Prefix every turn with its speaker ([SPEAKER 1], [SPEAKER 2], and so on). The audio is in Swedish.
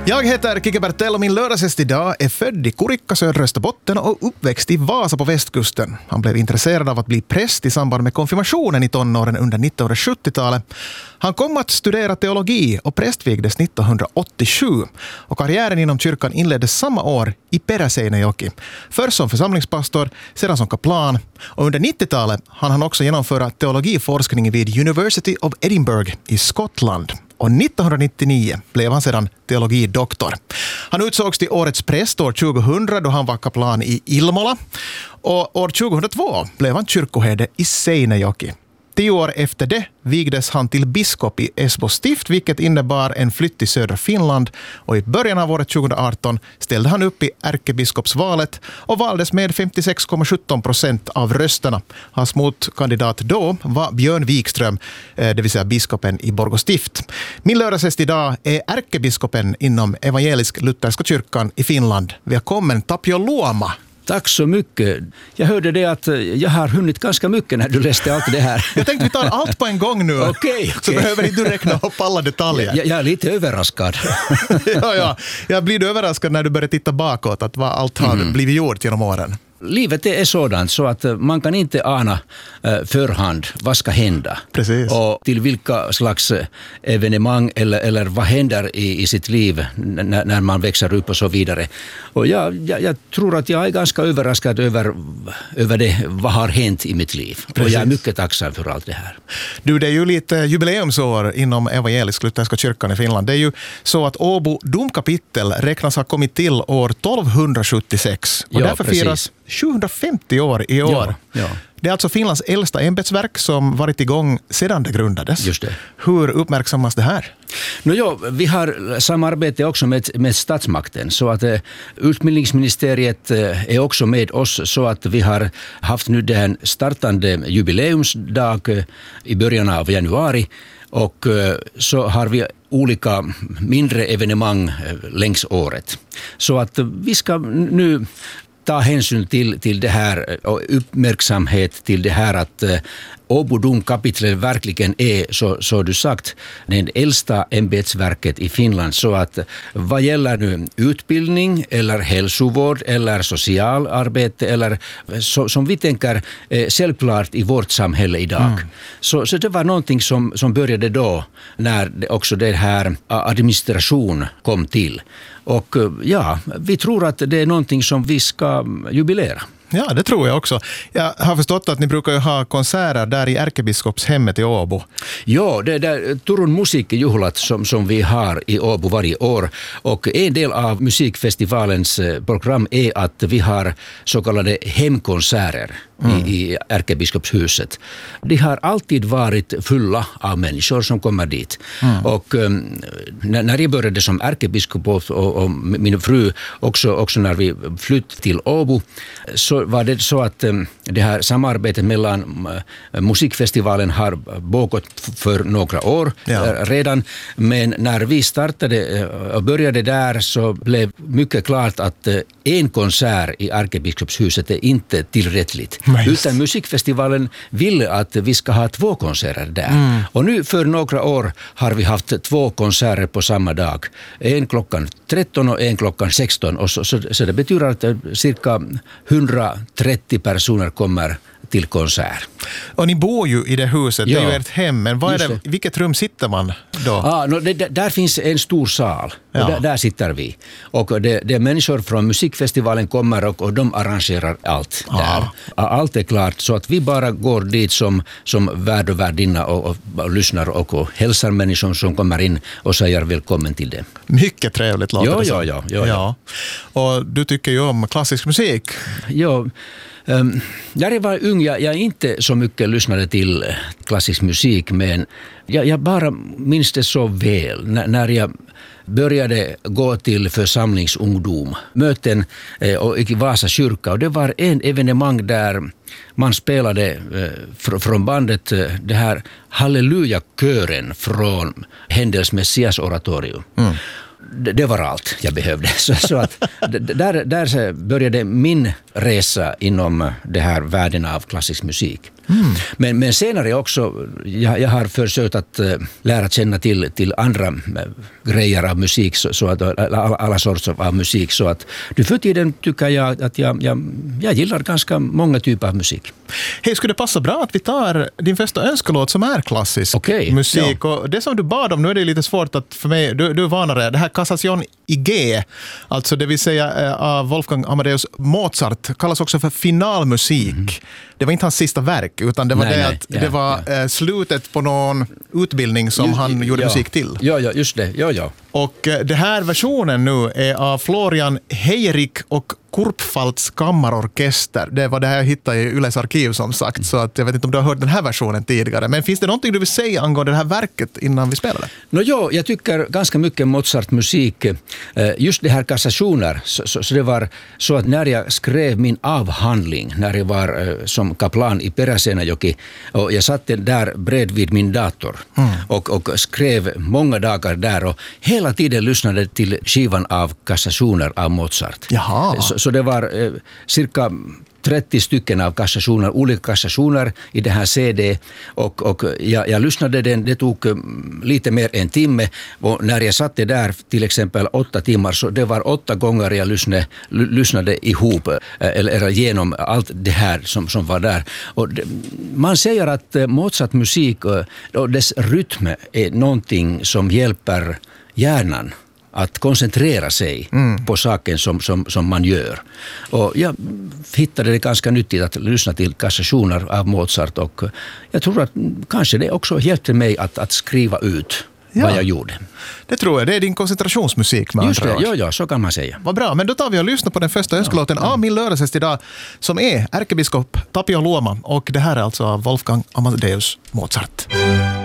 [SPEAKER 1] Jag heter Kike Bertell och min lördagsgäst idag är född i Kurikka, södra Österbotten och uppväxt i Vasa på västkusten. Han blev intresserad av att bli präst i samband med konfirmationen i tonåren under 1970-talet. Han kom att studera teologi och prästvigdes 1987. Och karriären inom kyrkan inleddes samma år i Peräseinäjoki. Först som församlingspastor, sedan som kaplan. Och under 90-talet hann han också genomföra teologiforskning vid University of Edinburgh i Skottland. Och 1999 blev han sedan teologidoktor. Han utsågs till årets präst år 2000 då han var kaplan i Ilmola. Och år 2002 blev han kyrkoherde i Seinäjoki. 10 år efter det vigdes han till biskop i Esbo stift, vilket innebar en flytt till södra Finland. Och i början av året 2018 ställde han upp i ärkebiskopsvalet och valdes med 56,17% av rösterna. Hans motkandidat då var Björn Wikström, det vill säga biskopen i Borgå stift. Min lördagsgäst idag är ärkebiskopen inom evangelisk-lutherska kyrkan i Finland. Välkommen Tapio Luoma.
[SPEAKER 2] Tack så mycket. Jag hörde det att jag har hunnit ganska mycket när du läste allt det här.
[SPEAKER 1] Jag tänkte vi tar allt på en gång nu.
[SPEAKER 2] Okej.
[SPEAKER 1] Så behöver inte du räkna upp alla detaljer.
[SPEAKER 2] Jag är lite överraskad.
[SPEAKER 1] Ja. Jag blir överraskad när du börjar titta bakåt att vad allt har blivit gjort genom åren.
[SPEAKER 2] Livet är sådant så att man kan inte ana förhand vad ska hända.
[SPEAKER 1] Precis.
[SPEAKER 2] Och till vilka slags evenemang eller vad händer i sitt liv när man växer upp och så vidare. Och jag tror att jag är ganska överraskad över det vad har hänt i mitt liv. Precis. Och jag är mycket tacksam för allt det här.
[SPEAKER 1] Du, det är ju lite jubileumsår inom evangelisk-lutherska kyrkan i Finland. Det är ju så att Åbo domkapitel räknas ha kommit till år 1276. Och därför firas 750 år i år.
[SPEAKER 2] Ja.
[SPEAKER 1] Det är alltså Finlands äldsta ämbetsverk som varit igång sedan det grundades.
[SPEAKER 2] Just det.
[SPEAKER 1] Hur uppmärksammas det här?
[SPEAKER 2] Vi har samarbete också med statsmakten så att utbildningsministeriet är också med oss så att vi har haft nu den startande jubileumsdag i början av januari och så har vi olika mindre evenemang längs året. Så att vi ska nu ta hänsyn till det här och uppmärksamhet till det här att Åbo domkapitel verkligen är, så du sagt, den äldsta ämbetsverket i Finland. Så att vad gäller nu utbildning eller hälsovård eller socialarbete eller som vi tänker självklart i vårt samhälle idag. Så det var någonting som började då när också det här administration kom till. Och vi tror att det är någonting som vi ska jubilera.
[SPEAKER 1] Ja, det tror jag också. Jag har förstått att ni brukar ju ha konserter där i ärkebiskopshemmet i Åbo.
[SPEAKER 2] Ja, det är Turun musikjuhlat som vi har i Åbo varje år. Och en del av musikfestivalens program är att vi har så kallade hemkonserter i ärkebiskopshuset. De har alltid varit fulla av människor som kommer dit. Och när jag började som ärkebiskop och min fru också när vi flyttade till Åbo så var det så att det här samarbetet mellan musikfestivalen har pågått för några år redan. Men när vi startade och började där så blev mycket klart att en konsert i ärkebiskopshuset är inte tillräckligt. Utan musikfestivalen ville att vi ska ha 2 konserter där. Och nu för några år har vi haft 2 konserter på samma dag. En klockan 13 och en klockan 16. Och så det betyder att cirka 130 personer kommer till konsert.
[SPEAKER 1] Och ni bor ju i det huset, det är ju ert hem. Men vilket rum sitter man då?
[SPEAKER 2] Där finns en stor sal. Och där sitter vi. Och det är människor från musikfestivalen kommer och de arrangerar allt där. Allt är klart så att vi bara går dit som värd och värdinna och lyssnar och hälsar människor som kommer in och säger välkommen till det.
[SPEAKER 1] Mycket trevligt låter det så.
[SPEAKER 2] Ja.
[SPEAKER 1] Och du tycker ju om klassisk musik.
[SPEAKER 2] Ja. När jag var ung, jag inte så mycket lyssnade till klassisk musik, men jag bara minns det så väl när jag började gå till församlingsungdom, möten och i Vasa kyrka, och det var en evenemang där man spelade från bandet det här Halleluja-kören från Händels Messias oratorium. Det var allt jag behövde. Så att där började min resa inom det här världen av klassisk musik. Men senare också, jag har försökt att lära känna till andra grejer av musik, så att alla sorts av musik, så att nu för tiden tycker jag att jag gillar ganska många typer av musik.
[SPEAKER 1] Hej, skulle det passa bra att vi tar din första önskelåt som är klassisk musik? Ja. Och det som du bad om, nu är det lite svårt att för mig, du är vanare, det här Cassation i G, alltså det vill säga av Wolfgang Amadeus Mozart, kallas också för finalmusik. Det var inte hans sista verk, utan det var det var slutet på någon utbildning som han gjorde musik till.
[SPEAKER 2] Ja, just det. Ja.
[SPEAKER 1] Och det här versionen nu är av Florian Heirik och Kurpfalts kammarorkester. Det var det här jag hittade i Yles arkiv som sagt, så att jag vet inte om du har hört den här versionen tidigare. Men finns det någonting du vill säga angående det här verket innan vi spelar det?
[SPEAKER 2] Jag tycker ganska mycket Mozart-musik. Just det här Cassationer, så det var så att när jag skrev min avhandling, när jag var som kaplan i Peräseinäjoki, och jag satt där bredvid min dator och skrev många dagar där och hela tiden lyssnade till skivan av Cassationer av Mozart.
[SPEAKER 1] Jaha.
[SPEAKER 2] Så det var cirka 30 stycken av olika kassationer i det här CD, och jag lyssnade det tog lite mer än en timme, och när jag satt där till exempel 8 timmar, så det var 8 gånger jag lyssnade ihop eller genom allt det här som var där. Och man säger att Mozart musik och dess rytm är någonting som hjälper hjärnan att koncentrera sig på saken som man gör. Och jag hittade det ganska nyttigt att lyssna till Cassationer av Mozart, och jag tror att kanske det också hjälpte mig att skriva ut vad jag gjorde.
[SPEAKER 1] Det tror jag, det är din koncentrationsmusik med andra ord.
[SPEAKER 2] Ja, så kan man säga.
[SPEAKER 1] Vad bra, men då tar vi och lyssnar på den första önskelåten av min lördagsfest idag, som är ärkebiskop Tapio Luoma, och det här är alltså av Wolfgang Amadeus Mozart.